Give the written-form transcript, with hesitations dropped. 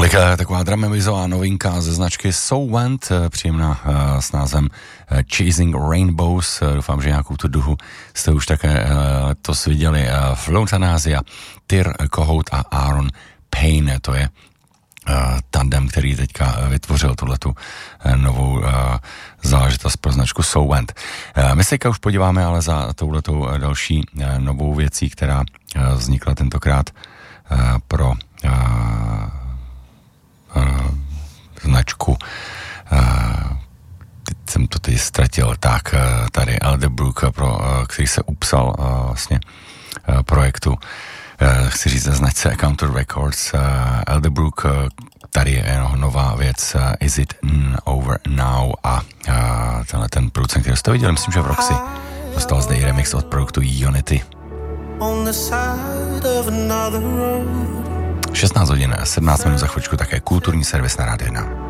Tak taková dramavizová novinka ze značky So Went, příjemná s názvem Chasing Rainbows. Doufám, že nějakou tu duhu jste už také to viděli. Flotanázia, Tyr Kohout a Aaron Payne, to je tandem, který teďka vytvořil tuhletu novou záležitost pro značku So Went. My se teďka už podíváme ale za touhletou další novou věcí, která vznikla tentokrát pro značku, teď jsem to teď ztratil, tak tady Elderbrook, který se upsal vlastně projektu, chci říct za značce Counter Records. Elderbrook, tady je nová věc Is It Over Now a tenhle ten producent, který jste viděl, myslím, že v Roxy, dostal zde i remix od produktu Unity. 16 hodin, 17 minut za chvíličku, také kulturní servis na Rádio 1.